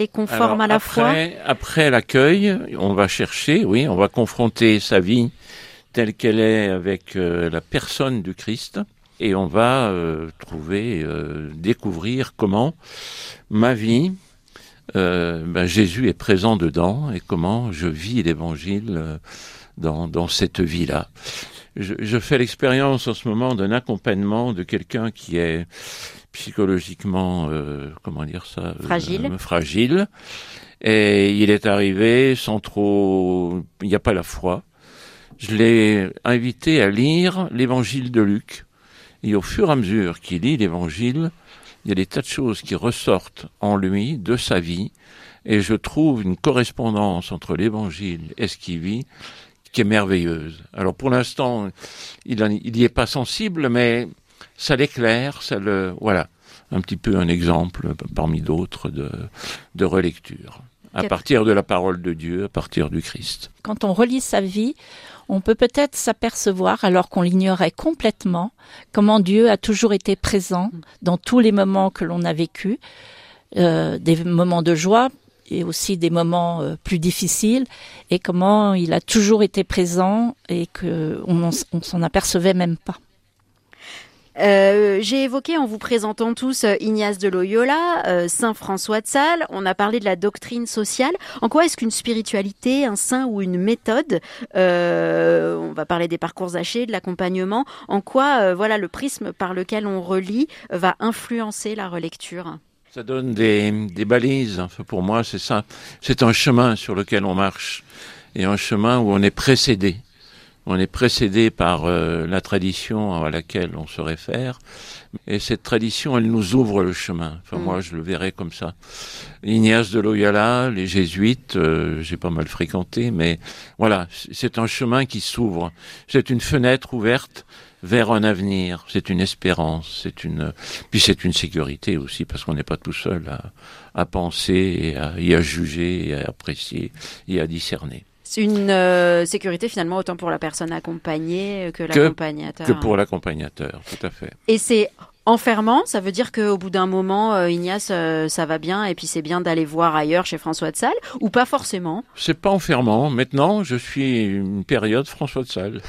Et conforme à la foi. Après l'accueil, on va chercher, on va confronter sa vie telle qu'elle est avec la personne du Christ. Et on va découvrir comment ma vie, Jésus est présent dedans et comment je vis l'évangile dans cette vie-là. Je fais l'expérience en ce moment d'un accompagnement de quelqu'un qui est psychologiquement, fragile. Et il est arrivé il n'y a pas la foi. Je l'ai invité à lire l'évangile de Luc. Et au fur et à mesure qu'il lit l'évangile, il y a des tas de choses qui ressortent en lui, de sa vie, et je trouve une correspondance entre l'évangile et ce qu'il vit qui est merveilleuse. Alors pour l'instant, il n'y est pas sensible, mais ça l'éclaire, voilà, un petit peu un exemple parmi d'autres de relecture, à partir de la parole de Dieu, à partir du Christ. Quand on relit sa vie, on peut peut-être s'apercevoir, alors qu'on l'ignorait complètement, comment Dieu a toujours été présent dans tous les moments que l'on a vécus, des moments de joie et aussi des moments plus difficiles, et comment il a toujours été présent et qu'on s'en apercevait même pas. J'ai évoqué en vous présentant tous Ignace de Loyola, Saint François de Sales. On a parlé de la doctrine sociale. En quoi est-ce qu'une spiritualité, un saint ou une méthode, on va parler des parcours hachés, de l'accompagnement, en quoi le prisme par lequel on relit va influencer la relecture? Ça donne des balises. Enfin, pour moi, c'est ça. C'est un chemin sur lequel on marche et un chemin où on est précédé. On est précédé par la tradition à laquelle on se réfère. Et cette tradition, elle nous ouvre le chemin. Enfin, moi, je le verrais comme ça. Ignace de Loyola, les jésuites, j'ai pas mal fréquenté, mais voilà, c'est un chemin qui s'ouvre. C'est une fenêtre ouverte vers un avenir. C'est une espérance. Puis c'est une sécurité aussi, parce qu'on n'est pas tout seul à penser et à juger et à apprécier et à discerner. C'est une sécurité finalement autant pour la personne accompagnée que l'accompagnateur. Que pour l'accompagnateur, tout à fait. Et c'est enfermant, ça veut dire qu'au bout d'un moment, Ignace, ça va bien et puis c'est bien d'aller voir ailleurs chez François de Sales, ou pas forcément? C'est pas enfermant. Maintenant, je suis une période François de Sales.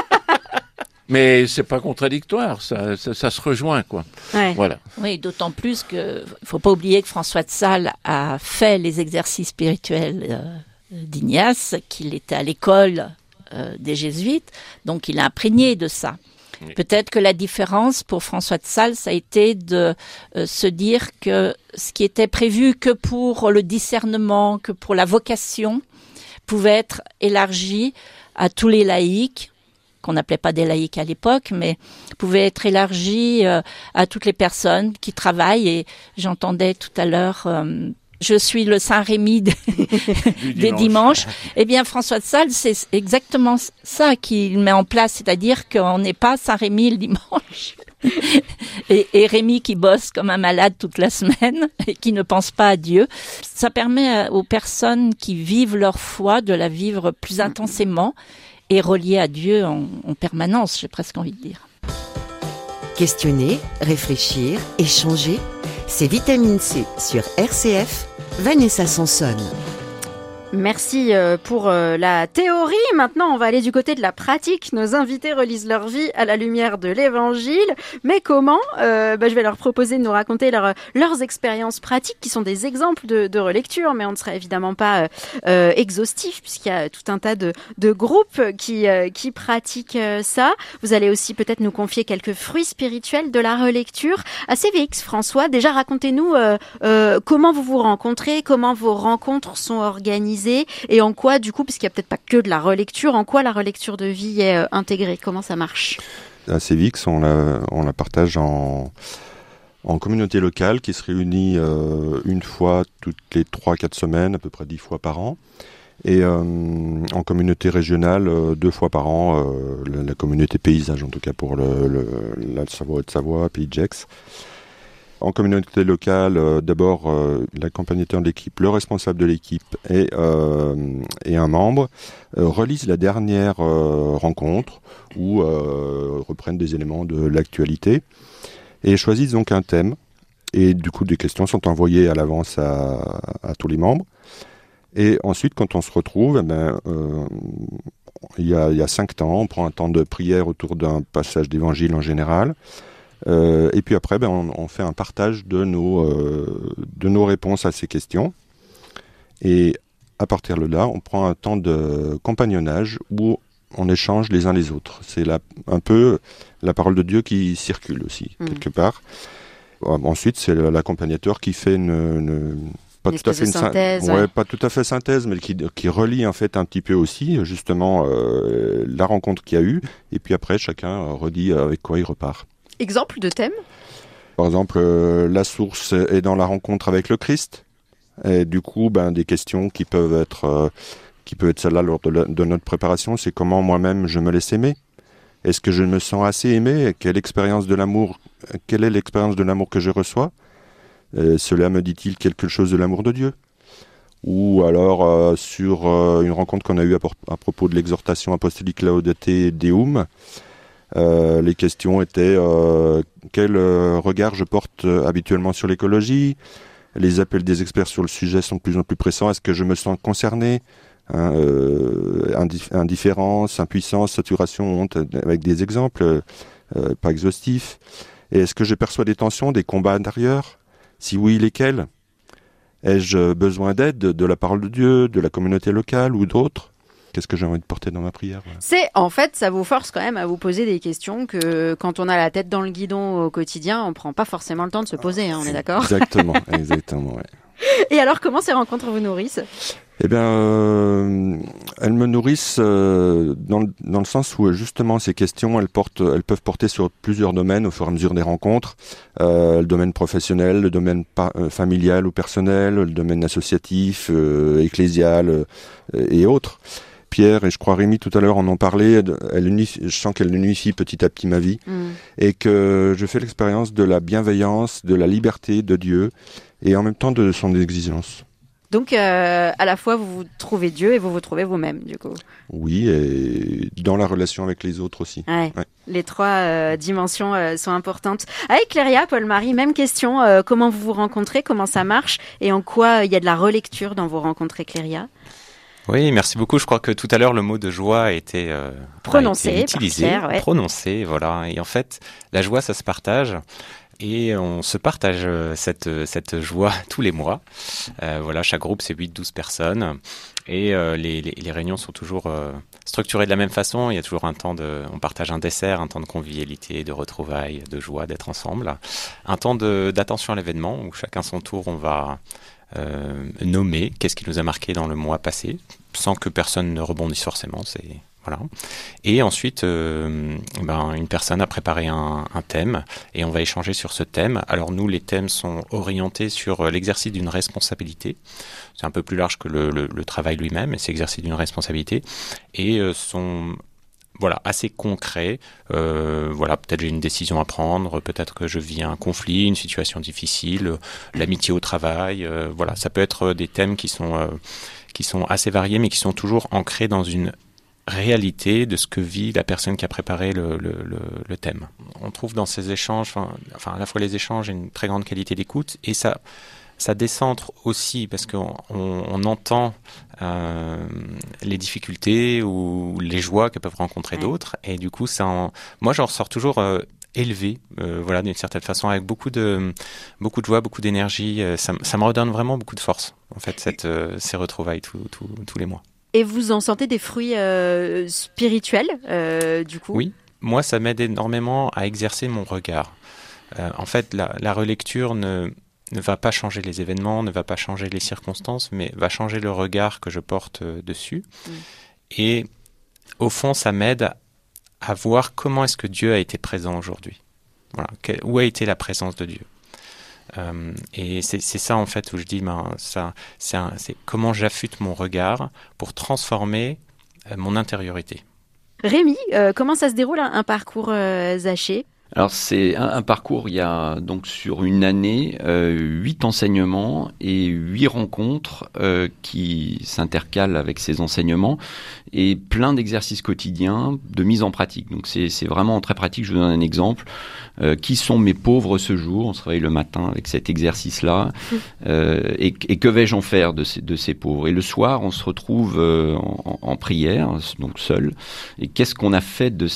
Mais c'est pas contradictoire, ça se rejoint, quoi. Ouais. Voilà. Oui, d'autant plus que faut pas oublier que François de Sales a fait les exercices spirituels d'Ignace, qu'il était à l'école des jésuites, donc il a imprégné de ça. Oui. Peut-être que la différence pour François de Sales, ça a été de se dire que ce qui était prévu que pour le discernement, que pour la vocation, pouvait être élargi à tous les laïcs, qu'on n'appelait pas des laïcs à l'époque, mais pouvait être élargi à toutes les personnes qui travaillent. Et j'entendais tout à l'heure... je suis le Saint-Rémy des dimanches. Eh bien, François de Sales, c'est exactement ça qu'il met en place, c'est-à-dire qu'on n'est pas Saint-Rémy le dimanche et Rémy qui bosse comme un malade toute la semaine et qui ne pense pas à Dieu. Ça permet aux personnes qui vivent leur foi de la vivre plus intensément et reliée à Dieu en permanence, j'ai presque envie de dire. Questionner, réfléchir, échanger, c'est Vitamine C sur RCF, Vanessa Sansone. Merci pour la théorie. Maintenant, on va aller du côté de la pratique. Nos invités relisent leur vie à la lumière de l'Évangile. Mais comment je vais leur proposer de nous raconter leurs expériences pratiques, qui sont des exemples de relecture, mais on ne sera évidemment pas exhaustif, puisqu'il y a tout un tas de groupes qui pratiquent ça. Vous allez aussi peut-être nous confier quelques fruits spirituels de la relecture. À CVX, François, déjà racontez-nous comment vous vous rencontrez, comment vos rencontres sont organisées, et en quoi, du coup, puisqu'il n'y a peut-être pas que de la relecture, en quoi la relecture de vie est intégrée? Comment ça marche? À CVX, on la partage en communauté locale qui se réunit une fois toutes les 3-4 semaines, à peu près 10 fois par an. Et en communauté régionale, 2 fois par an, la communauté paysage, en tout cas pour la Savoie et de Savoie, Pays de Gex. En communauté locale, d'abord l'accompagnateur de l'équipe, le responsable de l'équipe et un membre relisent la dernière rencontre ou reprennent des éléments de l'actualité et choisissent donc un thème. Et du coup, des questions sont envoyées à l'avance à tous les membres. Et ensuite, quand on se retrouve, il y a 5 temps. On prend un temps de prière autour d'un passage d'évangile en général. Et puis après, on fait un partage de nos réponses à ces questions. Et à partir de là, on prend un temps de compagnonnage où on échange les uns les autres. C'est un peu la parole de Dieu qui circule aussi, quelque part. Ensuite, c'est l'accompagnateur qui fait pas tout à fait synthèse. Pas tout à fait synthèse, mais qui relie en fait un petit peu aussi, justement, la rencontre qu'il y a eu. Et puis après, chacun redit avec quoi il repart. Exemple de thème ? Par exemple, la source est dans la rencontre avec le Christ. Et du coup, des questions qui peuvent être celles-là lors de notre préparation, c'est comment moi-même je me laisse aimer. Est-ce que je me sens assez aimé ? Quelle est l'expérience de l'amour que je reçois ? Cela me dit-il quelque chose de l'amour de Dieu ? Ou alors sur une rencontre qu'on a eue à propos de l'exhortation apostolique Laudate Deum, les questions étaient quel regard je porte habituellement sur l'écologie ? Les appels des experts sur le sujet sont de plus en plus pressants. Est-ce que je me sens concerné ? Indifférence, impuissance, saturation, honte, avec des exemples pas exhaustifs. Et est-ce que je perçois des tensions, des combats intérieurs ? Si oui, lesquels ? Ai-je besoin d'aide de la parole de Dieu, de la communauté locale ou d'autres ? Qu'est-ce que j'ai envie de porter dans ma prière ? C'est, en fait, ça vous force quand même à vous poser des questions que quand on a la tête dans le guidon au quotidien, on prend pas forcément le temps de se poser, on est d'accord ? Exactement, ouais. Et alors, comment ces rencontres vous nourrissent ? Eh bien, elles me nourrissent dans le sens où justement ces questions, elles peuvent porter sur plusieurs domaines au fur et à mesure des rencontres. Le domaine professionnel, le domaine familial ou personnel, le domaine associatif, ecclésial et autres. Pierre et je crois Rémi tout à l'heure en ont parlé, je sens qu'elle unifie petit à petit ma vie et que je fais l'expérience de la bienveillance, de la liberté de Dieu et en même temps de son exigence. Donc, à la fois, vous trouvez Dieu et vous trouvez vous-même, du coup. Oui, et dans la relation avec les autres aussi. Ouais. Les 3 dimensions sont importantes. Avec Cléria, Paul-Marie, même question. Comment vous vous rencontrez ? Comment ça marche ? Et en quoi il y a de la relecture dans vos rencontres, Cléria ? Oui, merci beaucoup. Je crois que tout à l'heure, le mot de joie a été utilisé, Pierre, ouais. prononcé, voilà. Et en fait, la joie, ça se partage. Et on se partage cette joie tous les mois. Voilà, chaque groupe, c'est 8-12 personnes. Et les réunions sont toujours structurées de la même façon. Il y a toujours on partage un dessert, un temps de convivialité, de retrouvailles, de joie, d'être ensemble. Un temps d'attention à l'événement où chacun son tour, on va nommer qu'est-ce qui nous a marqué dans le mois passé, sans que personne ne rebondisse forcément. Voilà. Et ensuite, une personne a préparé un thème et on va échanger sur ce thème. Alors nous, les thèmes sont orientés sur l'exercice d'une responsabilité. C'est un peu plus large que le travail lui-même, mais c'est l'exercice d'une responsabilité. Et sont assez concrets. Peut-être j'ai une décision à prendre, peut-être que je vis un conflit, une situation difficile, l'amitié au travail. Ça peut être des thèmes qui sont assez variés, mais qui sont toujours ancrés dans une réalité de ce que vit la personne qui a préparé le thème. On trouve dans ces échanges, à la fois les échanges et une très grande qualité d'écoute, et ça décentre aussi parce qu'on entend les difficultés ou les joies que peuvent rencontrer d'autres, et du coup moi j'en ressors toujours élevé, d'une certaine façon, avec beaucoup de joie, beaucoup d'énergie. Ça me redonne vraiment beaucoup de force, en fait, ces retrouvailles tous les mois. Et vous en sentez des fruits spirituels, du coup ? Oui, moi ça m'aide énormément à exercer mon regard. En fait, la relecture ne va pas changer les événements, ne va pas changer les circonstances, mais va changer le regard que je porte dessus. Et au fond, ça m'aide à voir comment est-ce que Dieu a été présent aujourd'hui. Voilà, où a été la présence de Dieu. Et c'est ça en fait où je dis c'est comment j'affûte mon regard pour transformer mon intériorité. Rémi, comment ça se déroule un parcours Zaché ? Alors c'est un parcours, il y a donc sur une année 8 enseignements et 8 rencontres qui s'intercalent avec ces enseignements et plein d'exercices quotidiens de mise en pratique. Donc c'est vraiment très pratique. Je vous donne un exemple. Qui sont mes pauvres ce jour? On se réveille le matin avec cet exercice-là. Et que vais-je en faire de ces pauvres? Et le soir, on se retrouve en prière, donc seul. Et qu'est-ce qu'on a fait de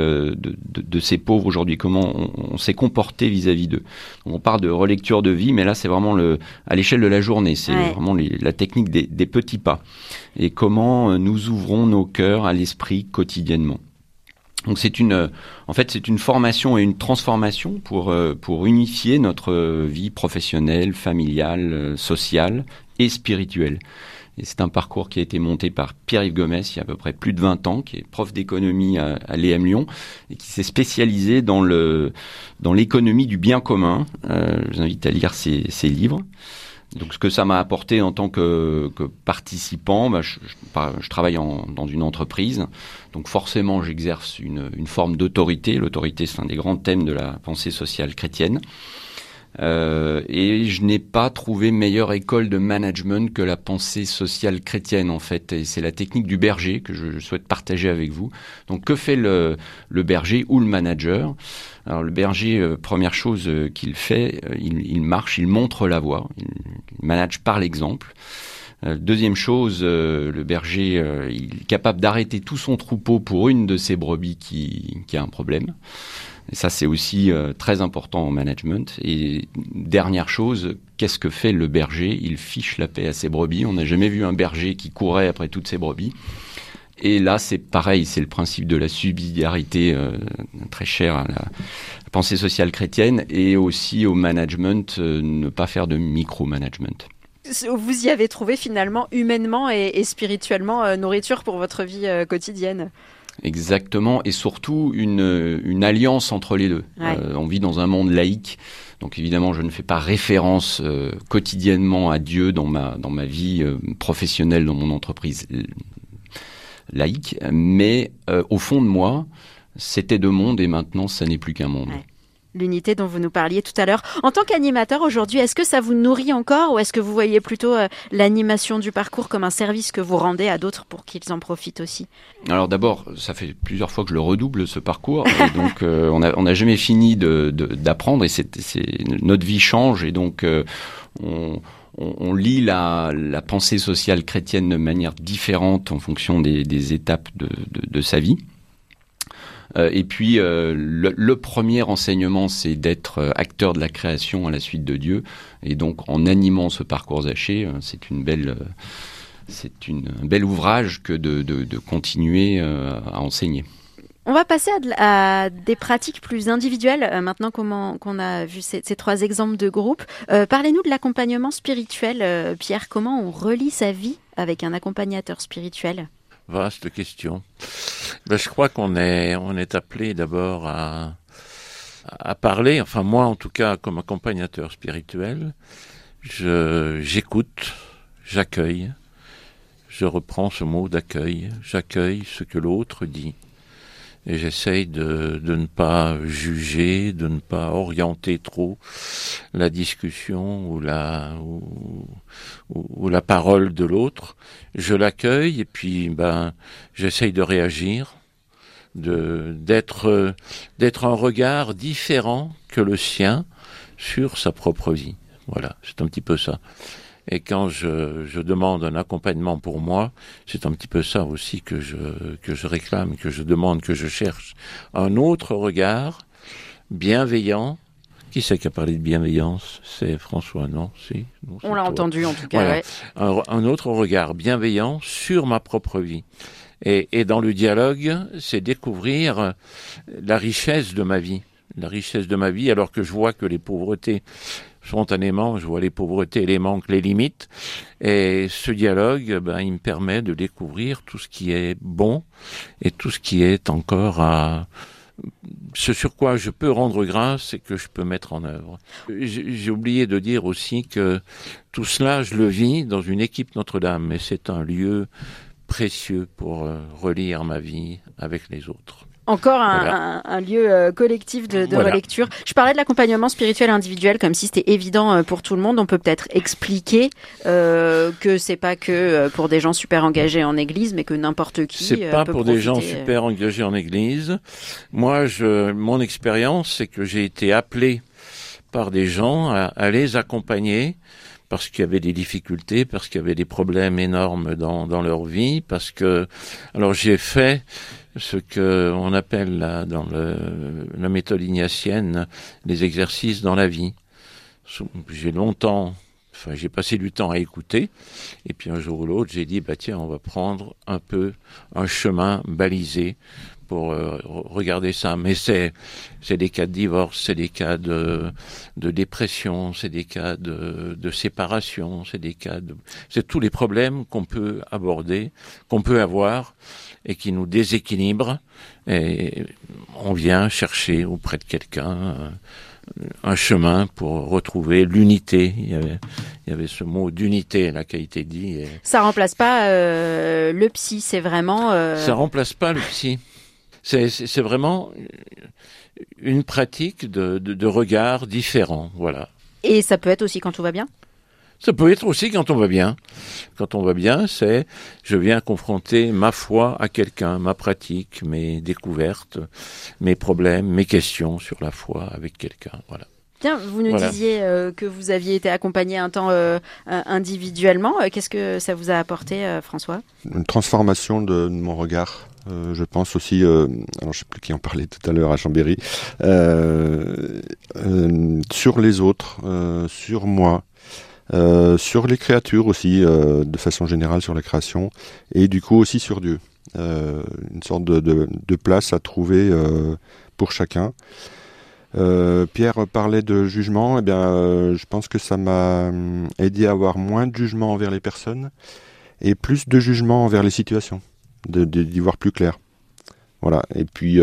ces pauvres aujourd'hui? Comment on s'est comporté vis-à-vis d'eux? On parle de relecture de vie, mais là, c'est vraiment à l'échelle de la journée. C'est vraiment la technique des petits pas. Et comment nous ouvrons nos cœurs à l'esprit quotidiennement. Donc c'est une formation et une transformation pour unifier notre vie professionnelle, familiale, sociale et spirituelle. Et c'est un parcours qui a été monté par Pierre-Yves Gomez il y a à peu près plus de 20 ans, qui est prof d'économie à l'EM Lyon et qui s'est spécialisé dans l'économie du bien commun. Je vous invite à lire ses livres. Donc ce que ça m'a apporté en tant que participant, je travaille dans une entreprise, donc forcément j'exerce une forme d'autorité. L'autorité, c'est un des grands thèmes de la pensée sociale chrétienne. Et je n'ai pas trouvé meilleure école de management que la pensée sociale chrétienne en fait. Et c'est la technique du berger que je souhaite partager avec vous. Donc que fait le berger ou le manager? Alors le berger, première chose qu'il fait, il marche, il montre la voie, il manage par l'exemple. Deuxième chose, le berger, il est capable d'arrêter tout son troupeau pour une de ses brebis qui a un problème. Et ça, c'est aussi très important en management. Et dernière chose, qu'est-ce que fait le berger? Il fiche la paix à ses brebis. On n'a jamais vu un berger qui courait après toutes ses brebis. Et là, c'est pareil, c'est le principe de la subsidiarité très cher à la pensée sociale chrétienne et aussi au management, ne pas faire de micro-management. Vous y avez trouvé finalement humainement et spirituellement nourriture pour votre vie quotidienne. Exactement, et surtout une alliance entre les deux. Ouais. On vit dans un monde laïque, donc évidemment je ne fais pas référence quotidiennement à Dieu dans ma vie professionnelle, dans mon entreprise laïque, mais au fond de moi, c'était deux mondes et maintenant ça n'est plus qu'un monde. Ouais. L'unité dont vous nous parliez tout à l'heure. En tant qu'animateur aujourd'hui, est-ce que ça vous nourrit encore ou est-ce que vous voyez plutôt l'animation du parcours comme un service que vous rendez à d'autres pour qu'ils en profitent aussi? Alors d'abord, ça fait plusieurs fois que je le redouble ce parcours et donc on n'a jamais fini d'apprendre et notre vie change et donc on lit la pensée sociale chrétienne de manière différente en fonction des étapes de sa vie. Et puis le premier enseignement, c'est d'être acteur de la création à la suite de Dieu. Et donc en animant ce parcours Zaché, c'est un bel ouvrage que de continuer à enseigner. On va passer à des pratiques plus individuelles, maintenant qu'on a vu ces trois exemples de groupe. Parlez-nous de l'accompagnement spirituel, Pierre. Comment on relie sa vie avec un accompagnateur spirituel? Vaste question. Je crois qu'on est appelé d'abord à parler, enfin moi en tout cas comme accompagnateur spirituel, j'écoute, j'accueille, je reprends ce mot d'accueil, j'accueille ce que l'autre dit. Et j'essaye de ne pas juger, de ne pas orienter trop la discussion ou la parole de l'autre. Je l'accueille et puis j'essaye de réagir, d'être un regard différent que le sien sur sa propre vie. Voilà, c'est un petit peu ça. Et quand je demande un accompagnement pour moi, c'est un petit peu ça aussi que je réclame, que je demande, que je cherche. Un autre regard bienveillant. Qui c'est qui a parlé de bienveillance? C'est François, non? Si, non, on l'a entendu en tout cas. Voilà. Ouais. Un autre regard bienveillant sur ma propre vie. Et dans le dialogue, c'est découvrir la richesse de ma vie. La richesse de ma vie, alors que je vois que les pauvretés, spontanément, je vois les pauvretés, les manques, les limites. Et ce dialogue, il me permet de découvrir tout ce qui est bon et tout ce qui est encore ce sur quoi je peux rendre grâce et que je peux mettre en œuvre. J'ai oublié de dire aussi que tout cela, je le vis dans une équipe Notre-Dame, et c'est un lieu précieux pour relire ma vie avec les autres. Encore Voilà. un lieu collectif de Voilà. relecture. Je parlais de l'accompagnement spirituel individuel comme si c'était évident pour tout le monde. On peut peut-être expliquer que c'est pas que pour des gens super engagés en église, mais que n'importe qui C'est pas peut pour des gens profiter, super engagés en église. Moi, mon expérience, c'est que j'ai été appelé par des gens à les accompagner parce qu'il y avait des difficultés, parce qu'il y avait des problèmes énormes dans leur vie, parce que, alors j'ai fait ce que on appelle là, dans la méthode ignatienne, les exercices dans la vie. J'ai passé du temps à écouter, et puis un jour ou l'autre, j'ai dit, tiens, on va prendre un peu un chemin balisé pour regarder ça. Mais c'est des cas de divorce, c'est des cas de dépression, c'est des cas de séparation, c'est tous les problèmes qu'on peut aborder, qu'on peut avoir, et qui nous déséquilibrent, et on vient chercher auprès de quelqu'un un chemin pour retrouver l'unité. Il y avait ce mot d'unité là qui a été dit. Et Ça remplace pas le psy, c'est vraiment. ça remplace pas le psy. C'est vraiment une pratique de regard différent, voilà. Et ça peut être aussi quand tout va bien. Ça peut être aussi quand on va bien. Quand on va bien, c'est je viens confronter ma foi à quelqu'un, ma pratique, mes découvertes, mes problèmes, mes questions sur la foi avec quelqu'un. Voilà. Bien, vous nous Voilà. disiez que vous aviez été accompagné un temps individuellement. Qu'est-ce que ça vous a apporté, François ? Une transformation de mon regard. Je pense aussi, alors je sais plus qui en parlait tout à l'heure à Chambéry, sur les autres, sur moi, sur les créatures aussi, de façon générale sur la création, et du coup aussi sur Dieu. Une sorte de place à trouver pour chacun. Pierre parlait de jugement, je pense que ça m'a aidé à avoir moins de jugement envers les personnes et plus de jugement envers les situations, d'y voir plus clair. Voilà. Et puis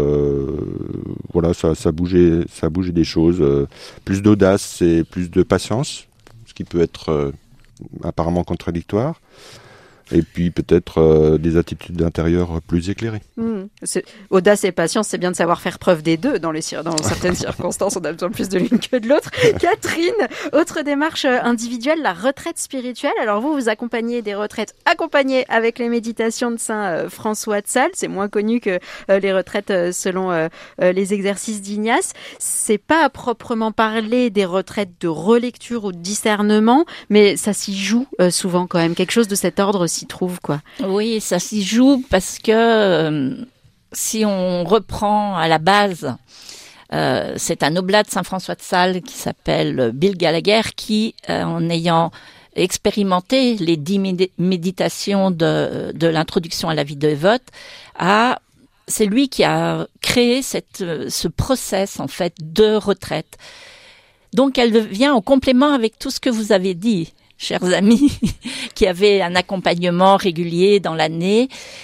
voilà, ça bougeait des choses, plus d'audace et plus de patience, ce qui peut être apparemment contradictoire. Et puis peut-être des attitudes intérieures plus éclairées. Audace et patience, c'est bien de savoir faire preuve des deux. Dans certaines circonstances, on a besoin plus de l'une que de l'autre. Catherine, autre démarche individuelle, la retraite spirituelle. Alors vous accompagnez des retraites accompagnées avec les méditations de Saint François de Sales. C'est moins connu que les retraites selon les exercices d'Ignace. C'est pas à proprement parler des retraites de relecture ou de discernement, mais ça s'y joue souvent quand même. Quelque chose de cet ordre s'y trouve, quoi. Oui, ça s'y joue parce que si on reprend à la base, c'est un oblat de Saint François de Sales qui s'appelle Bill Gallagher qui, en ayant expérimenté les 10 méditations de l'introduction à la vie dévote, c'est lui qui a créé ce process en fait de retraite. Donc elle vient en complément avec tout ce que vous avez dit, chers amis, qui avaient un accompagnement régulier dans l'année.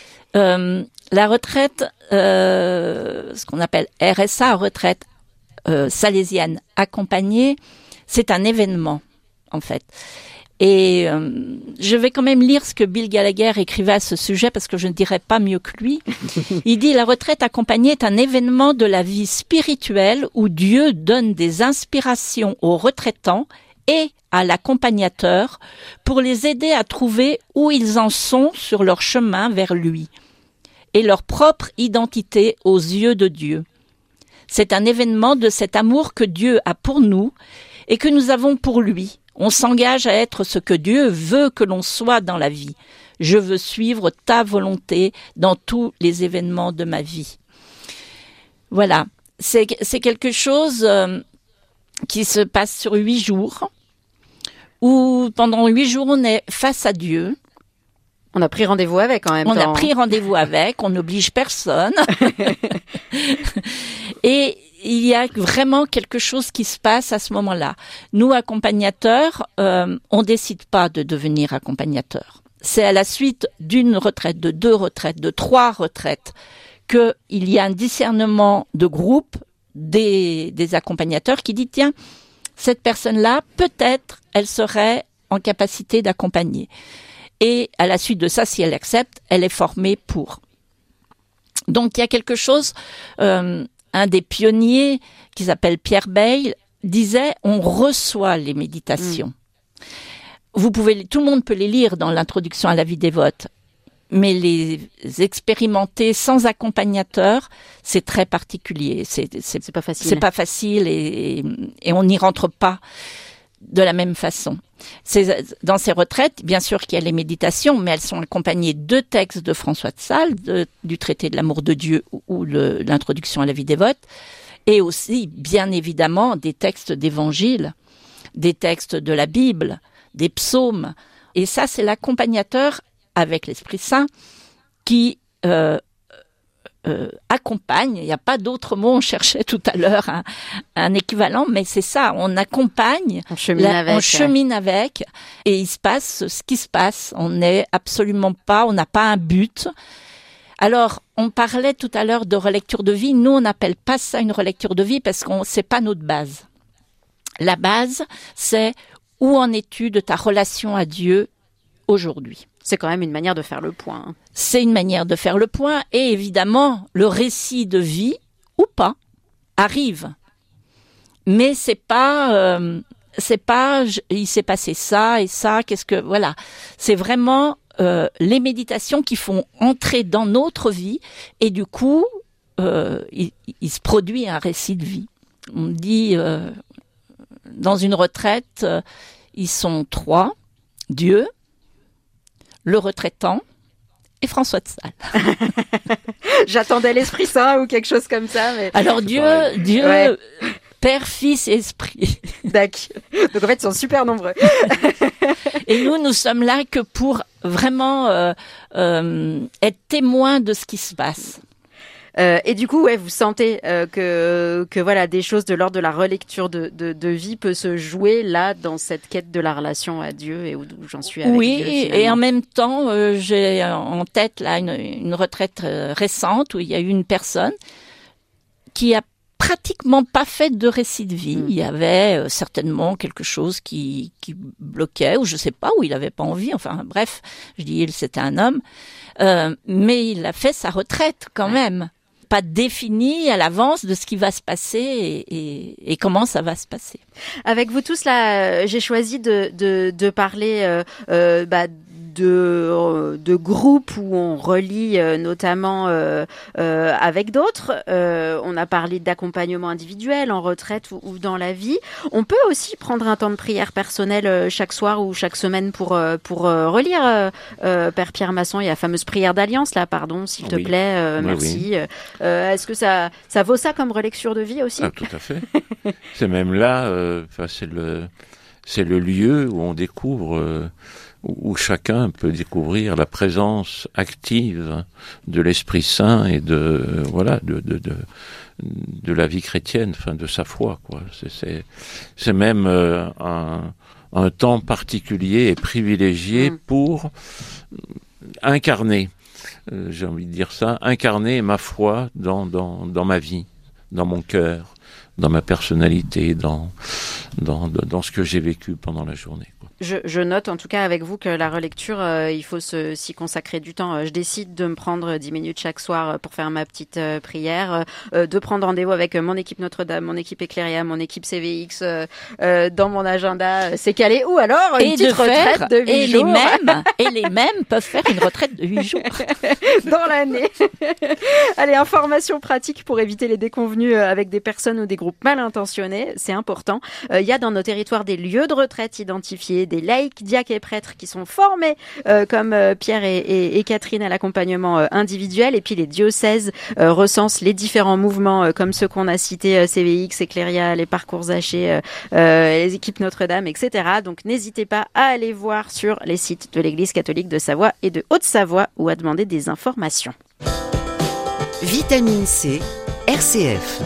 La retraite, ce qu'on appelle RSA, retraite salésienne accompagnée, c'est un événement, en fait. Et je vais quand même lire ce que Bill Gallagher écrivait à ce sujet, parce que je ne dirais pas mieux que lui. Il dit « La retraite accompagnée est un événement de la vie spirituelle où Dieu donne des inspirations aux retraitants et à l'accompagnateur pour les aider à trouver où ils en sont sur leur chemin vers lui et leur propre identité aux yeux de Dieu. C'est un événement de cet amour que Dieu a pour nous et que nous avons pour lui. On s'engage à être ce que Dieu veut que l'on soit dans la vie. Je veux suivre ta volonté dans tous les événements de ma vie. » Voilà, c'est quelque chose qui se passe sur 8 jours, où pendant 8 jours on est face à Dieu. On a pris rendez-vous avec en même temps. On a pris rendez-vous avec, on n'oblige personne. Et il y a vraiment quelque chose qui se passe à ce moment-là. Nous, accompagnateurs, on décide pas de devenir accompagnateurs. C'est à la suite d'une retraite, de 2 retraites, de 3 retraites, qu'il y a un discernement de groupe des accompagnateurs qui dit, tiens, cette personne-là, peut-être, elle serait en capacité d'accompagner. Et à la suite de ça, si elle accepte, elle est formée pour. Donc il y a quelque chose, un des pionniers qui s'appelle Pierre Bayle disait on reçoit les méditations. Tout le monde peut les lire dans l'introduction à la vie dévote, mais les expérimenter sans accompagnateur, c'est très particulier. C'est pas facile. C'est pas facile et on n'y rentre pas de la même façon. Dans ces retraites, bien sûr qu'il y a les méditations, mais elles sont accompagnées de textes de François de Sales, du traité de l'amour de Dieu ou l'introduction à la vie dévote, et aussi, bien évidemment, des textes d'évangile, des textes de la Bible, des psaumes. Et ça, c'est l'accompagnateur avec l'Esprit Saint qui accompagne. Il n'y a pas d'autre mot, on cherchait tout à l'heure un équivalent, mais c'est ça, on accompagne, on chemine avec, et il se passe ce qui se passe. On n'a pas un but. Alors, on parlait tout à l'heure de relecture de vie. Nous, on n'appelle pas ça une relecture de vie parce que c'est pas notre base. La base, c'est où en es-tu de ta relation à Dieu aujourd'hui? C'est quand même une manière de faire le point. C'est une manière de faire le point. Et évidemment, le récit de vie, ou pas, arrive. Mais c'est pas, il s'est passé ça et ça, voilà. C'est vraiment les méditations qui font entrer dans notre vie. Et du coup, il se produit un récit de vie. On dit, dans une retraite, ils sont 3, Dieu, le retraitant et François de Sales. J'attendais l'Esprit Saint ou quelque chose comme ça. Mais... Alors Dieu, ouais. Père, Fils et Esprit. D'accord. Donc en fait, ils sont super nombreux. Et nous sommes là que pour vraiment être témoins de ce qui se passe. Et du coup, vous sentez que voilà, des choses de l'ordre de la relecture de vie peut se jouer là dans cette quête de la relation à Dieu et où j'en suis avec Dieu. Oui, et en même temps, j'ai en tête là une retraite récente où il y a eu une personne qui a pratiquement pas fait de récit de vie. Il y avait certainement quelque chose qui bloquait, ou je sais pas, où il avait pas envie. Enfin bref, je dis c'était un homme, mais il a fait sa retraite quand même. Pas défini à l'avance de ce qui va se passer et comment ça va se passer. Avec vous tous là, j'ai choisi de parler de groupes où on relie notamment avec d'autres. On a parlé d'accompagnement individuel en retraite ou dans la vie. On peut aussi prendre un temps de prière personnelle chaque soir ou chaque semaine pour relire Père Pierre Masson et la fameuse prière d'alliance là, pardon, s'il te plaît, merci. Oui. Est-ce que ça vaut ça comme relecture de vie aussi? Ah, tout à fait. C'est même là, c'est le lieu où on découvre où chacun peut découvrir la présence active de l'Esprit Saint et de la vie chrétienne, enfin de sa foi, quoi. C'est même un temps particulier et privilégié pour incarner, j'ai envie de dire ça, incarner ma foi dans ma vie, dans mon cœur, dans ma personnalité, dans ce que j'ai vécu pendant la journée, quoi. Je note en tout cas avec vous que la relecture, il faut s'y consacrer du temps. Je décide de me prendre 10 minutes chaque soir pour faire ma petite prière, de prendre rendez-vous avec mon équipe Notre-Dame, mon équipe Éclairiam, mon équipe CVX, dans mon agenda, c'est calé. Ou alors une petite retraite de 8 jours. Et les mêmes peuvent faire une retraite de 8 jours. Dans l'année. Allez, information pratique pour éviter les déconvenues avec des personnes ou des groupes mal intentionnés, c'est important. Il y a dans nos territoires des lieux de retraite identifiés, des laïcs, diacres et prêtres qui sont formés comme Pierre et Catherine à l'accompagnement individuel, et puis les diocèses recensent les différents mouvements comme ceux qu'on a cités, CVX, Éclairia, les parcours hachés, les équipes Notre-Dame, etc. Donc n'hésitez pas à aller voir sur les sites de l'Église catholique de Savoie et de Haute-Savoie ou à demander des informations. Vitamine C, RCF.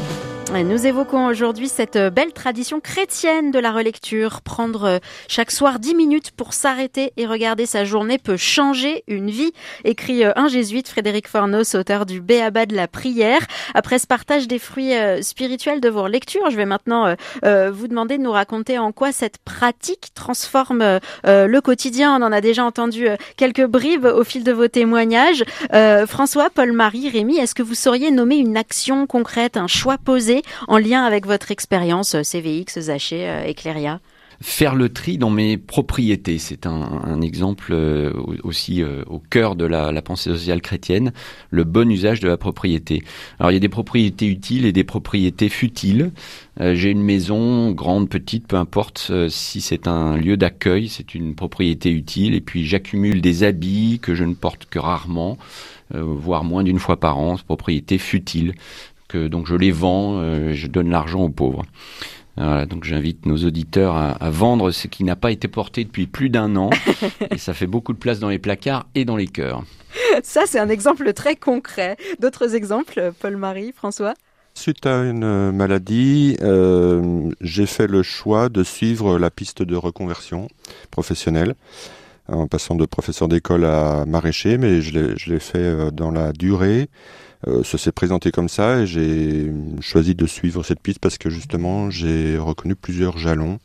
Nous évoquons aujourd'hui cette belle tradition chrétienne de la relecture. Prendre chaque soir 10 minutes pour s'arrêter et regarder sa journée peut changer une vie, écrit un jésuite, Frédéric Fornos, auteur du Béaba de la prière. Après ce partage des fruits spirituels de vos lectures, je vais maintenant vous demander de nous raconter en quoi cette pratique transforme le quotidien. On en a déjà entendu quelques bribes au fil de vos témoignages. François, Paul-Marie, Rémi, est-ce que vous sauriez nommer une action concrète, un choix posé en lien avec votre expérience CVX, Zaché, Ecléria? Faire le tri dans mes propriétés, c'est un exemple aussi au cœur de la pensée sociale chrétienne, le bon usage de la propriété. Alors il y a des propriétés utiles et des propriétés futiles. J'ai une maison, grande, petite, peu importe, si c'est un lieu d'accueil, c'est une propriété utile. Et puis j'accumule des habits que je ne porte que rarement, voire moins d'une fois par an, propriété futile. Donc je les vends, je donne l'argent aux pauvres. Voilà, donc j'invite nos auditeurs à vendre ce qui n'a pas été porté depuis plus d'1 an. Et ça fait beaucoup de place dans les placards et dans les cœurs. Ça, c'est un exemple très concret. D'autres exemples, Paul-Marie, François? Suite à une maladie, j'ai fait le choix de suivre la piste de reconversion professionnelle, en passant de professeur d'école à maraîcher, mais je l'ai fait dans la durée. Ça s'est présenté comme ça et j'ai choisi de suivre cette piste parce que justement j'ai reconnu plusieurs jalons.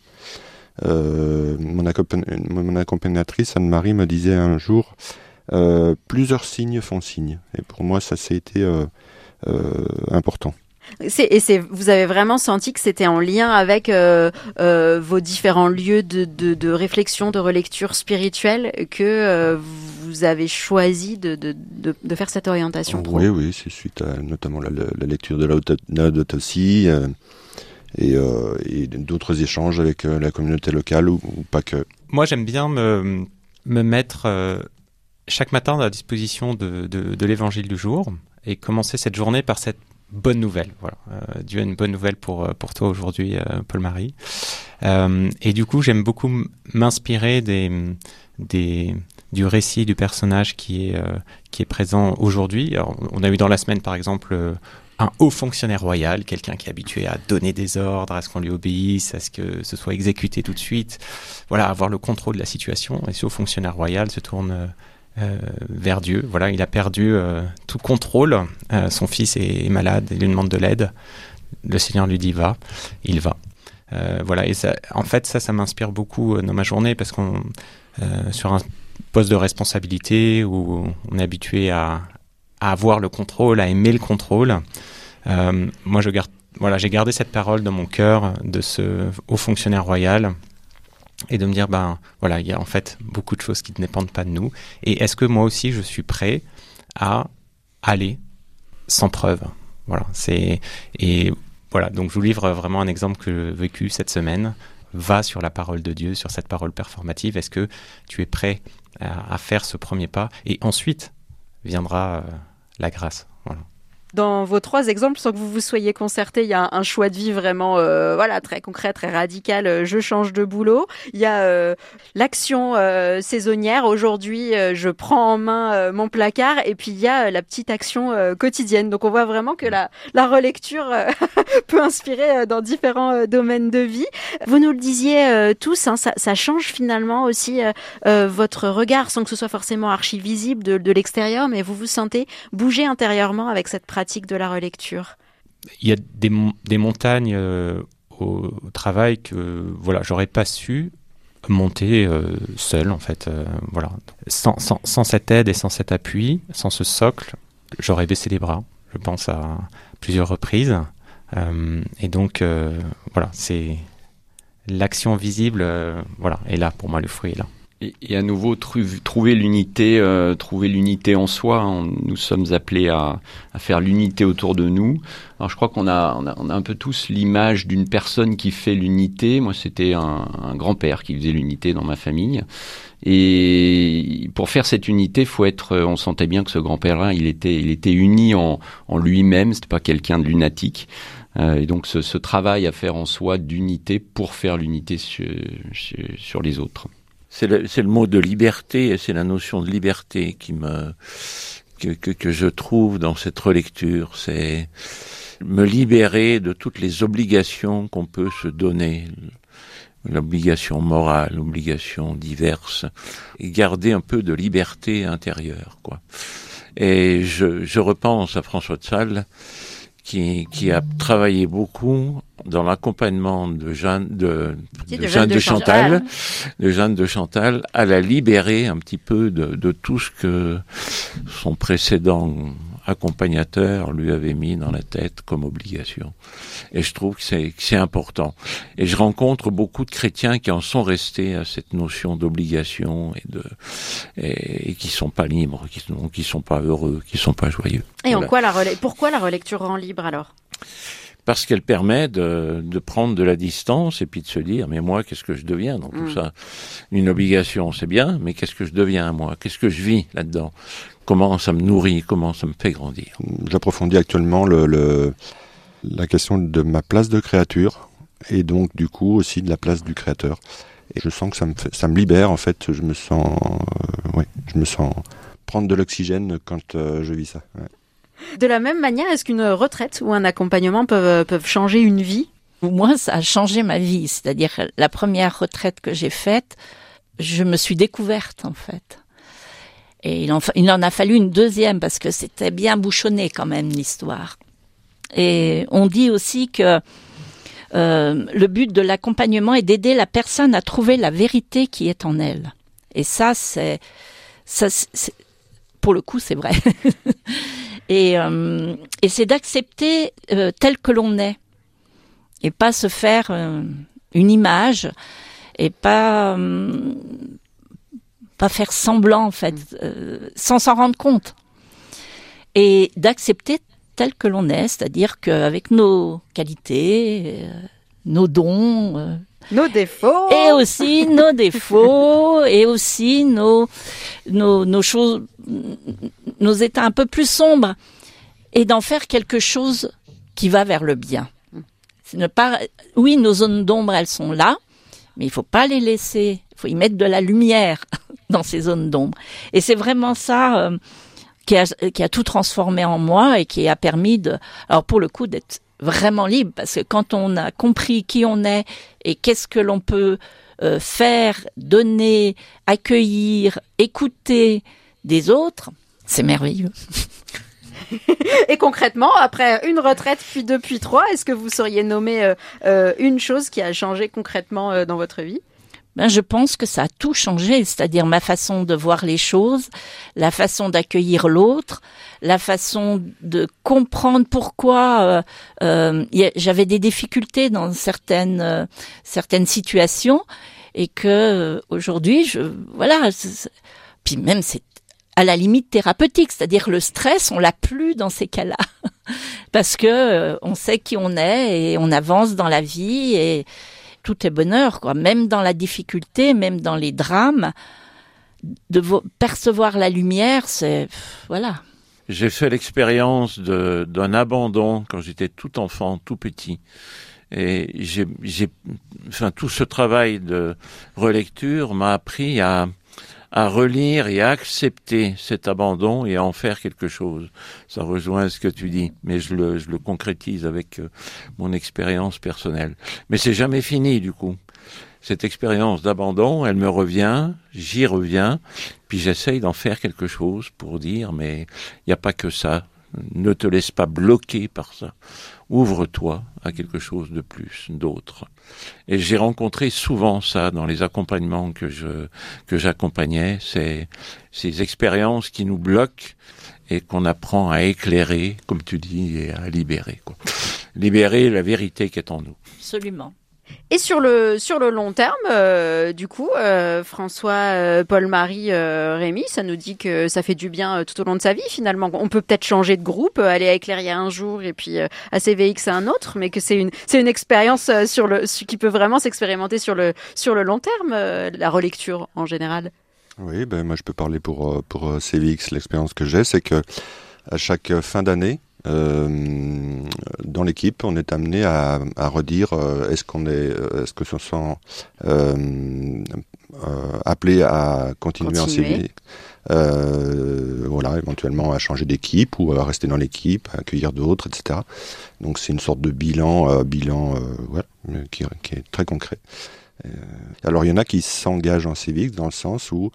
Mon accompagnatrice Anne-Marie me disait un jour plusieurs signes font signe, et pour moi ça a été important. Vous avez vraiment senti que c'était en lien avec vos différents lieux de réflexion, de relecture spirituelle, que vous avez choisi de faire cette orientation pro. Oui, c'est suite à notamment la lecture de Laudato Si et d'autres échanges avec la communauté locale ou pas que. Moi, j'aime bien me mettre chaque matin à la disposition de l'évangile du jour et commencer cette journée par cette bonne nouvelle. Voilà. Dieu a une bonne nouvelle pour toi aujourd'hui, Paul-Marie. Et du coup, j'aime beaucoup m'inspirer du récit du personnage qui est présent aujourd'hui. Alors, on a eu dans la semaine, par exemple, un haut fonctionnaire royal, quelqu'un qui est habitué à donner des ordres, à ce qu'on lui obéisse, à ce que ce soit exécuté tout de suite. Voilà, avoir le contrôle de la situation. Et ce haut fonctionnaire royal se tourne vers Dieu. Voilà, il a perdu tout contrôle. Son fils est malade, il lui demande de l'aide. Le Seigneur lui dit va, il va. Voilà, et ça, en fait, ça m'inspire beaucoup dans ma journée parce qu'on sur un poste de responsabilité où on est habitué à avoir le contrôle, à aimer le contrôle. Moi, j'ai gardé cette parole dans mon cœur de ce haut fonctionnaire royal. Et de me dire, il y a en fait beaucoup de choses qui ne dépendent pas de nous. Et est-ce que moi aussi, je suis prêt à aller sans preuve? Voilà. Donc je vous livre vraiment un exemple que j'ai vécu cette semaine. Va sur la parole de Dieu, sur cette parole performative. Est-ce que tu es prêt à faire ce premier pas? Et ensuite viendra la grâce. Voilà. Dans vos 3 exemples, sans que vous vous soyez concertés, il y a un choix de vie vraiment très concret, très radical. Je change de boulot. Il y a l'action saisonnière. Aujourd'hui, je prends en main mon placard. Et puis, il y a la petite action quotidienne. Donc, on voit vraiment que la relecture peut inspirer dans différents domaines de vie. Vous nous le disiez tous, ça change finalement aussi votre regard, sans que ce soit forcément archi-visible de l'extérieur, mais vous vous sentez bouger intérieurement avec cette pratique de la relecture. Il y a des montagnes au travail que j'aurais pas su monter seul en fait. Sans cette aide et sans cet appui, sans ce socle, j'aurais baissé les bras. Je pense à plusieurs reprises. Et donc c'est l'action visible. Et là pour moi le fruit est là. Et à nouveau, trouver l'unité en soi. Nous sommes appelés à faire l'unité autour de nous. Alors je crois qu'on a un peu tous l'image d'une personne qui fait l'unité. Moi, c'était un grand-père qui faisait l'unité dans ma famille. Et pour faire cette unité, on sentait bien que ce grand-père-là, il était uni en lui-même. C'était pas quelqu'un de lunatique. Et donc ce travail à faire en soi d'unité pour faire l'unité sur les autres. C'est le mot de liberté, et c'est la notion de liberté qui que je trouve dans cette relecture, c'est me libérer de toutes les obligations qu'on peut se donner, l'obligation morale, l'obligation diverse, et garder un peu de liberté intérieure, quoi. Et je repense à François de Sales, qui a travaillé beaucoup dans l'accompagnement de Jeanne de Chantal, à la libérer un petit peu de tout ce que son précédent accompagnateur lui avait mis dans la tête comme obligation. Et je trouve que c'est important. Et je rencontre beaucoup de chrétiens qui en sont restés à cette notion d'obligation et qui sont pas libres, qui sont pas heureux, qui sont pas joyeux. Et voilà. Pourquoi la relecture rend libre alors ? Parce qu'elle permet de prendre de la distance et puis de se dire, mais moi, qu'est-ce que je deviens dans tout ça ? Une obligation, c'est bien, mais qu'est-ce que je deviens, moi ? Qu'est-ce que je vis là-dedans ? Comment ça me nourrit ? Comment ça me fait grandir ? J'approfondis actuellement la question de ma place de créature et donc du coup aussi de la place du créateur. Et je sens que ça me libère, en fait. Je me sens prendre de l'oxygène quand je vis ça. Ouais. De la même manière, est-ce qu'une retraite ou un accompagnement peuvent changer une vie ? Moi, ça a changé ma vie. C'est-à-dire, la première retraite que j'ai faite, je me suis découverte, en fait. Et il en a fallu une deuxième, parce que c'était bien bouchonné, quand même, l'histoire. Et on dit aussi que le but de l'accompagnement est d'aider la personne à trouver la vérité qui est en elle. Et ça, pour le coup, c'est vrai. Et c'est d'accepter tel que l'on est et pas se faire une image et pas faire semblant en fait sans s'en rendre compte et d'accepter tel que l'on est, c'est-à-dire qu'avec nos qualités, nos dons, nos défauts et aussi nos défauts et aussi nos choses, nos états un peu plus sombres, et d'en faire quelque chose qui va vers le bien. Oui, nos zones d'ombre, elles sont là, mais il faut pas les laisser. Il faut y mettre de la lumière dans ces zones d'ombre. Et c'est vraiment ça qui a tout transformé en moi et qui a permis alors pour le coup, d'être vraiment libre, parce que quand on a compris qui on est et qu'est-ce que l'on peut faire, donner, accueillir, écouter des autres, c'est merveilleux. Et concrètement, après une retraite, puis 2, puis 3, est-ce que vous sauriez nommer une chose qui a changé concrètement dans votre vie ? Je pense que ça a tout changé, c'est-à-dire ma façon de voir les choses, la façon d'accueillir l'autre, la façon de comprendre pourquoi j'avais des difficultés dans certaines situations, et que aujourd'hui, puis même c'est à la limite thérapeutique, c'est-à-dire le stress, on l'a plus dans ces cas-là, parce que on sait qui on est et on avance dans la vie et tout est bonheur, quoi. Même dans la difficulté, même dans les drames, de percevoir la lumière, c'est voilà. J'ai fait l'expérience d'un abandon quand j'étais tout enfant, tout petit. Et tout ce travail de relecture m'a appris à relire et à accepter cet abandon et à en faire quelque chose. Ça rejoint ce que tu dis, mais je le concrétise avec mon expérience personnelle. Mais c'est jamais fini, du coup. Cette expérience d'abandon, elle me revient, j'y reviens, puis j'essaye d'en faire quelque chose pour dire, mais il n'y a pas que ça. Ne te laisse pas bloquer par ça. Ouvre-toi à quelque chose de plus, d'autre. Et j'ai rencontré souvent ça dans les accompagnements que j'accompagnais, ces expériences qui nous bloquent et qu'on apprend à éclairer, comme tu dis, et à libérer, quoi. Libérer la vérité qui est en nous. Absolument. Et sur le long terme, du coup, François, Paul-Marie, Rémi, ça nous dit que ça fait du bien tout au long de sa vie, finalement. On peut peut-être changer de groupe, aller à Éclairia un jour et puis à CVX un autre, mais que c'est une expérience qui peut vraiment s'expérimenter sur le long terme, la relecture en général. Oui, moi je peux parler pour CVX. L'expérience que j'ai, c'est que à chaque fin d'année, dans l'équipe, on est amené à redire est-ce que se sent appelé à continuer en CVX, Voilà, éventuellement à changer d'équipe ou à rester dans l'équipe, à accueillir d'autres, etc. Donc c'est une sorte de bilan, voilà, qui est très concret. Alors il y en a qui s'engagent en civique dans le sens où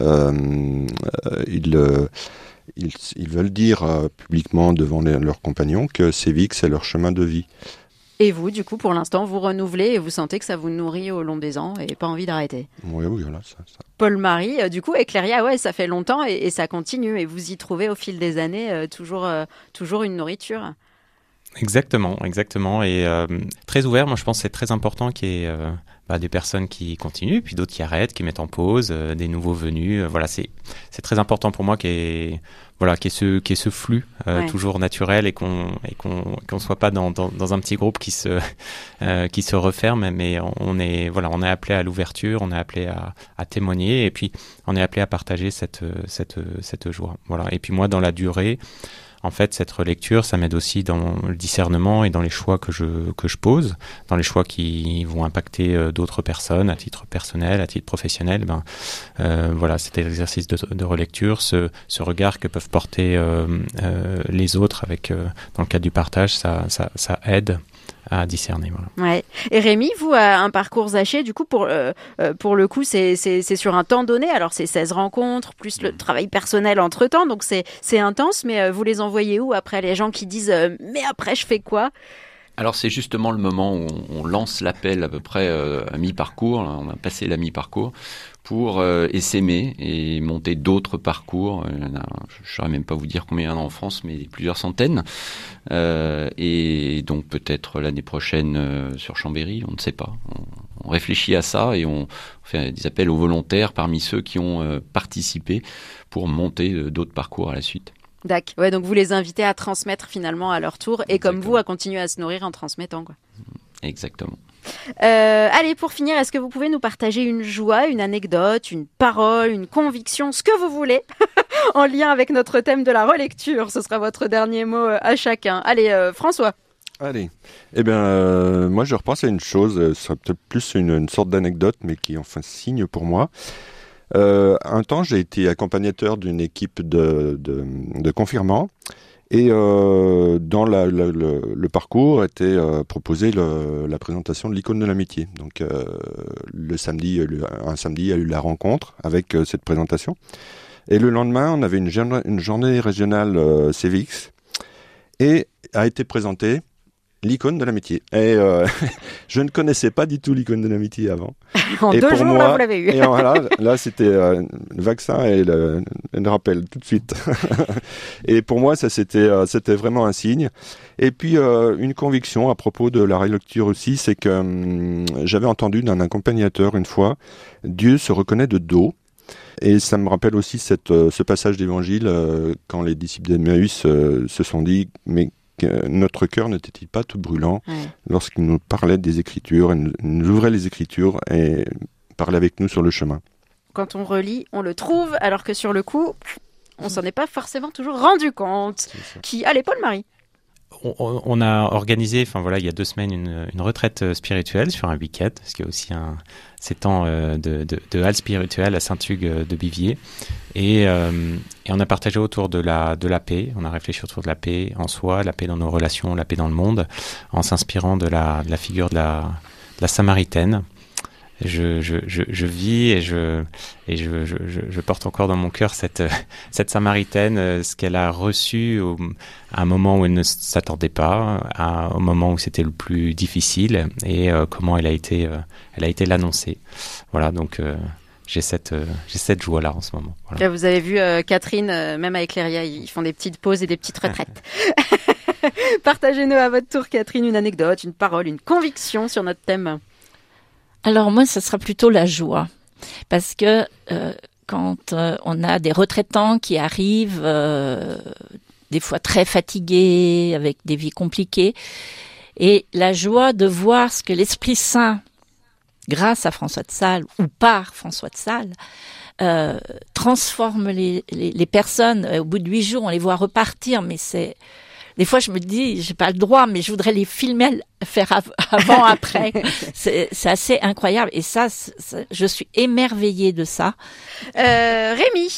ils veulent dire publiquement devant leurs compagnons que civique c'est leur chemin de vie. Et vous, du coup, pour l'instant, vous renouvelez et vous sentez que ça vous nourrit au long des ans et pas envie d'arrêter. Oui, voilà, ça. Paul-Marie, du coup, Eclairia, ouais, ça fait longtemps et ça continue. Et vous y trouvez au fil des années toujours une nourriture. Exactement. Et très ouvert, moi je pense que c'est très important qu'il y ait des personnes qui continuent, puis d'autres qui arrêtent, qui mettent en pause, des nouveaux venus. Voilà, c'est très important pour moi qu'il y ait ce flux toujours naturel et qu'on soit pas dans un petit groupe qui se referme, mais on est appelé à l'ouverture, on est appelé à témoigner et puis on est appelé à partager cette joie. Voilà. Et puis moi dans la durée, en fait, cette relecture, ça m'aide aussi dans le discernement et dans les choix que je pose, dans les choix qui vont impacter d'autres personnes à titre personnel, à titre professionnel. Voilà, c'était l'exercice de relecture, ce regard que peuvent porter les autres dans le cadre du partage, ça aide à discerner. Voilà. Ouais. Et Rémi, vous, un parcours Zaché, du coup, pour le coup, c'est sur un temps donné. Alors, c'est 16 rencontres, plus le travail personnel entre-temps. Donc, c'est intense, mais vous les envoyez où après, les gens qui disent « mais après, je fais quoi ?» Alors c'est justement le moment où on lance l'appel à peu près à mi-parcours, on a passé la mi-parcours, pour essaimer et monter d'autres parcours. Je ne saurais même pas vous dire combien il y en a en France, mais plusieurs centaines. Et donc peut-être l'année prochaine sur Chambéry, on ne sait pas. On réfléchit à ça et on fait des appels aux volontaires parmi ceux qui ont participé pour monter d'autres parcours à la suite. D'accord. Ouais, donc vous les invitez à transmettre finalement à leur tour et comme vous à continuer à se nourrir en transmettant, quoi. Exactement. Allez, pour finir, est-ce que vous pouvez nous partager une joie, une anecdote, une parole, une conviction, ce que vous voulez, en lien avec notre thème de la relecture? Ce sera votre dernier mot à chacun. Allez, François. Allez, moi je repense à une chose, ce sera peut-être plus une sorte d'anecdote, mais qui est enfin signe pour moi. Un temps, j'ai été accompagnateur d'une équipe de confirmants et dans le parcours était proposé la présentation de l'icône de l'amitié. Donc un samedi, il y a eu la rencontre avec cette présentation. Et le lendemain, on avait une journée régionale CVX et a été présentée l'icône de l'amitié. Et je ne connaissais pas du tout l'icône de l'amitié avant. En 2 jours, là, vous l'avez eu. Et voilà, là, c'était le vaccin et le rappel tout de suite. Et pour moi, ça, c'était vraiment un signe. Et puis, une conviction à propos de la relecture aussi, c'est que j'avais entendu d'un accompagnateur une fois, Dieu se reconnaît de dos. Et ça me rappelle aussi ce passage d'évangile quand les disciples d'Emmaüs se sont dit, mais notre cœur n'était-il pas tout brûlant lorsqu'il nous parlait des Écritures, il nous ouvrait les Écritures et parlait avec nous sur le chemin. Quand on relit, on le trouve, alors que sur le coup, on s'en est pas forcément toujours rendu compte. Allez, Paul-Marie. On a organisé, il y a 2 semaines, une retraite spirituelle sur un week-end, parce qu'il y a aussi ces temps de halle spirituelle à Saint-Hugues de Bivier. Et on a partagé autour de la paix, on a réfléchi autour de la paix en soi, la paix dans nos relations, la paix dans le monde, en s'inspirant de la figure de la Samaritaine. Je vis et je porte encore dans mon cœur cette Samaritaine, ce qu'elle a reçu à un moment où elle ne s'attendait pas, au moment où c'était le plus difficile et comment elle a été l'annoncer. Voilà, donc j'ai cette joie-là en ce moment. Voilà. Là, vous avez vu Catherine, même avec Eclairia, ils font des petites pauses et des petites retraites. Partagez-nous à votre tour, Catherine, une anecdote, une parole, une conviction sur notre thème. Alors moi, ça sera plutôt la joie, parce que quand on a des retraitants qui arrivent, des fois très fatigués, avec des vies compliquées, et la joie de voir ce que l'Esprit Saint, grâce à François de Sales ou par François de Sales, transforme les personnes. Au bout de 8 jours, on les voit repartir, mais c'est... Des fois, je me dis, j'ai pas le droit, mais je voudrais les filmer, faire avant, après. C'est assez incroyable. Et ça, je suis émerveillée de ça. Rémi,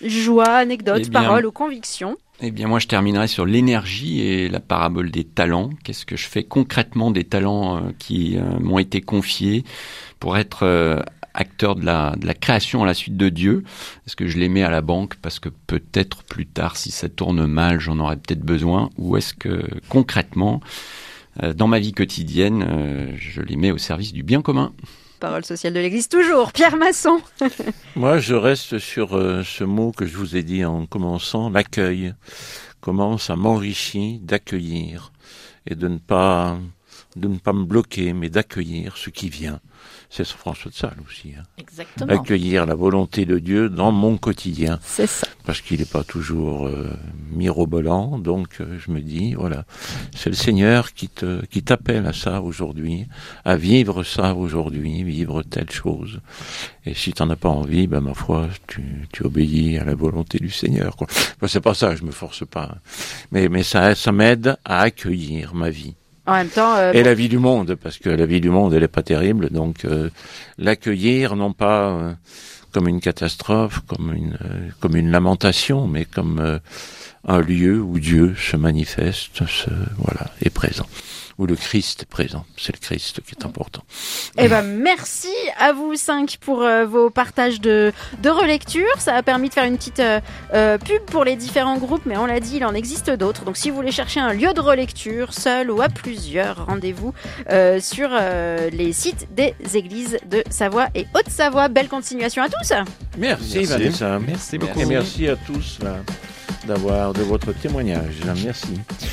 Joie, anecdote, Eh bien, parole ou conviction. Eh bien, moi, je terminerai sur l'énergie et la parabole des talents. Qu'est-ce que je fais concrètement des talents qui m'ont été confiés pour être acteur de la création à la suite de Dieu? Est-ce que je les mets à la banque parce que peut-être plus tard, si ça tourne mal, j'en aurais peut-être besoin? Ou est-ce que concrètement, dans ma vie quotidienne, je les mets au service du bien commun? Parole sociale de l'Église toujours. Pierre Masson. Moi, je reste sur ce mot que je vous ai dit en commençant, l'accueil. Comment ça m'enrichit d'accueillir et de ne pas me bloquer, mais d'accueillir ce qui vient. C'est François de Sales aussi. Exactement. Accueillir la volonté de Dieu dans mon quotidien. C'est ça. Parce qu'il n'est pas toujours mirobolant, donc je me dis, voilà, c'est le Seigneur qui t'appelle à ça aujourd'hui, à vivre ça aujourd'hui, vivre telle chose. Et si tu n'en as pas envie, ben ma foi, tu obéis à la volonté du Seigneur, quoi. Enfin, c'est pas ça, je me force pas. Mais ça m'aide à accueillir ma vie. En même temps, Et la vie du monde, parce que la vie du monde, elle est pas terrible, donc l'accueillir, non pas comme une catastrophe, comme une lamentation, mais comme un lieu où Dieu se manifeste, est présent. Où le Christ est présent. C'est le Christ qui est important. Eh ben, merci à vous 5 pour vos partages de relecture. Ça a permis de faire une petite pub pour les différents groupes, mais on l'a dit, il en existe d'autres. Donc si vous voulez chercher un lieu de relecture, seul ou à plusieurs, rendez-vous sur les sites des églises de Savoie et Haute-Savoie. Belle continuation à tous. Merci Vanessa. Merci beaucoup. Et merci à tous de votre témoignage. Merci.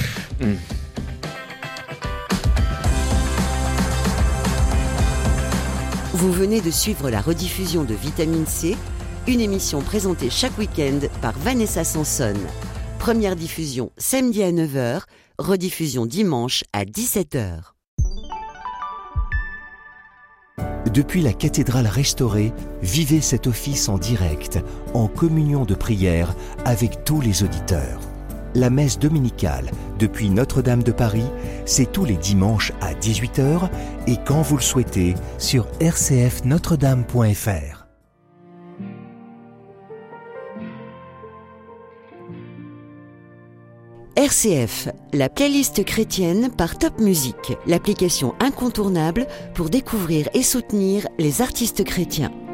Vous venez de suivre la rediffusion de Vitamine C, une émission présentée chaque week-end par Vanessa Sanson. Première diffusion samedi à 9h, rediffusion dimanche à 17h. Depuis la cathédrale restaurée, vivez cet office en direct, en communion de prière avec tous les auditeurs. La messe dominicale depuis Notre-Dame de Paris, c'est tous les dimanches à 18h et quand vous le souhaitez sur rcfnotredame.fr. RCF, la playlist chrétienne par Top Music, l'application incontournable pour découvrir et soutenir les artistes chrétiens.